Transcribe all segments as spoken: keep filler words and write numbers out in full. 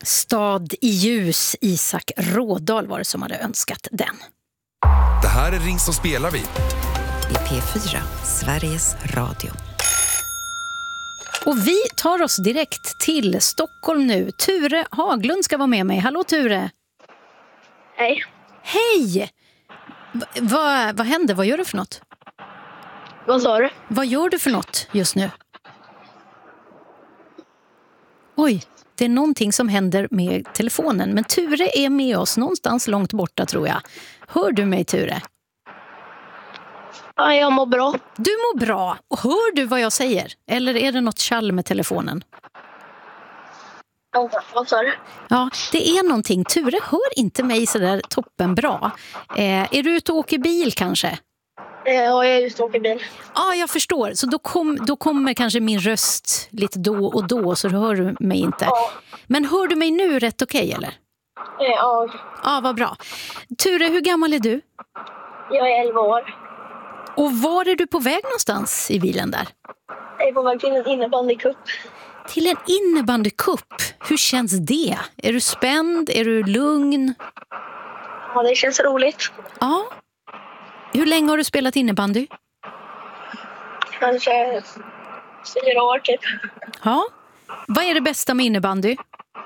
Stad i ljus, Isak Rådahl var det som hade önskat den. Det här är Ring som spelar vi. I P fyra, Sveriges Radio. Och vi tar oss direkt till Stockholm nu. Ture Haglund ska vara med mig. Hallå Ture! Hej. Hej! Va, va, vad händer? Vad gör du för något? Vad sa du? Vad gör du för något just nu? Oj, det är någonting som händer med telefonen. Men Ture är med oss någonstans långt borta tror jag. Hör du mig Ture? Ja, jag mår bra. Du mår bra. Och hör du vad jag säger? Eller är det något tjall med telefonen? Ja, vad sa du? Ja, det är någonting. Ture hör inte mig så där toppen bra. Eh, är du ute och åker bil kanske? Ja, jag är ute och åker bil. Ja, jag förstår. Så då, kom, då kommer kanske min röst lite då och då så hör du mig inte. Ja. Men hör du mig nu rätt okej eller? Ja. Ja, vad bra. Ture, hur gammal är du? Jag är elva år. Och var är du på väg någonstans i bilen där? Jag är på väg till en innebandycup. Till en innebandycup? Hur känns det? Är du spänd? Är du lugn? Ja, det känns roligt. Ja. Hur länge har du spelat innebandy? Kanske fyra år typ. Ja. Vad är det bästa med innebandy?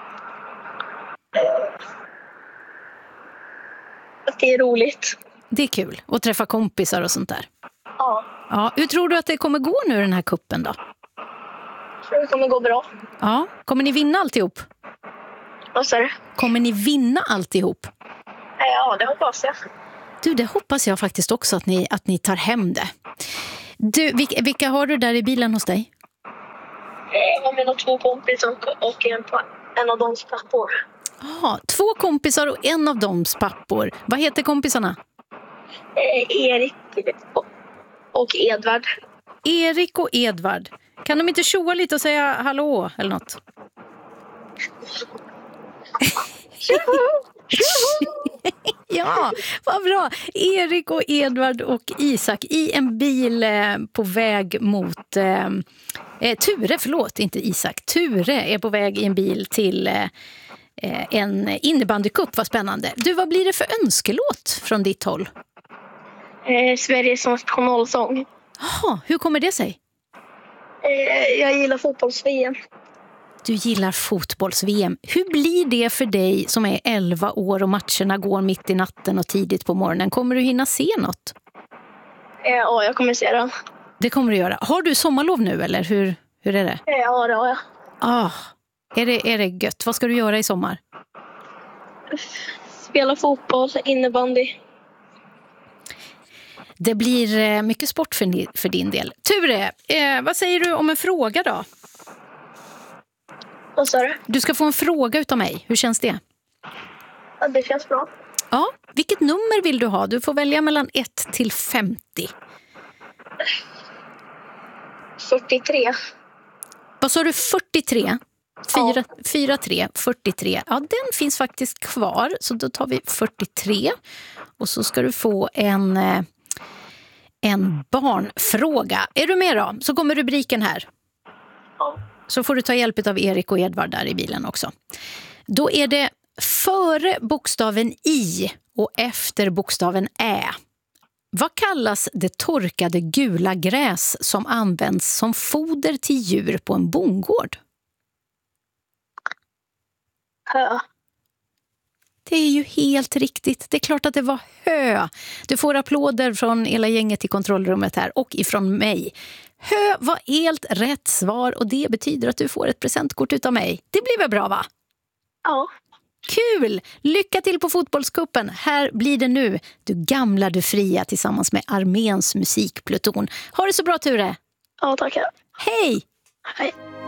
Att det är roligt. Det är kul att träffa kompisar och sånt där. Ja. Ja, hur tror du att det kommer gå nu den här kuppen då? Jag tror det kommer gå bra. Ja, kommer ni vinna alltihop? Vad sa du? Kommer ni vinna alltihop? Ja, det hoppas jag. Du, det hoppas jag faktiskt också att ni, att ni tar hem det. Du, vilka, vilka har du där i bilen hos dig? Jag har mina två kompisar och en, en av dems pappor. Ja, två kompisar och en av dems pappor. Vad heter kompisarna? Eh, Erik och Edvard. Erik och Edvard. Kan de inte tjoa lite och säga hallå eller något? Ja, vad bra. Erik och Edvard och Isak i en bil eh, på väg mot eh, eh, Ture, förlåt, inte Isak. Ture är på väg i en bil till eh, en innebandycup, vad spännande. Du, vad blir det för önskelåt från ditt håll? Eh, Sveriges nationalsång. Jaha, hur kommer det sig? Eh, jag gillar fotbolls-V M. Du gillar fotbolls-V M. Hur blir det för dig som är elva år och matcherna går mitt i natten och tidigt på morgonen? Kommer du hinna se något? Eh, ja, jag kommer se den. Det kommer du göra. Har du sommarlov nu eller hur, hur är det? Eh, ja, det har jag. Ah, är det, är det gött? Vad ska du göra i sommar? Spela fotboll, innebandy. Det blir mycket sport för, för din del. Ture, eh, vad säger du om en fråga då? Vad sa du? Du ska få en fråga utav mig. Hur känns det? Ja, det känns bra. Ja, vilket nummer vill du ha? Du får välja mellan ett till femtio. fyrtiotre. Vad sa du? fyrtiotre? fyra tre fyrtiotre. Ja, den finns faktiskt kvar. Så då tar vi fyrtiotre. Och så ska du få en, en barnfråga. Är du med då? Så kommer rubriken här. Ja. Så får du ta hjälp av Erik och Edvard där i bilen också. Då är det före bokstaven I och efter bokstaven Ä. Vad kallas det torkade gula gräs som används som foder till djur på en bondgård? Hö. Det är ju helt riktigt. Det är klart att det var hö. Du får applåder från hela gänget i kontrollrummet här och ifrån mig. Hö var helt rätt svar och det betyder att du får ett presentkort utav mig. Det blir väl bra, va? Ja. Kul! Lycka till på fotbollskuppen. Här blir det nu. Du gamla, du fria tillsammans med arméns musikpluton. Ha det så bra, Ture. Ja, tackar. Hej! Hej.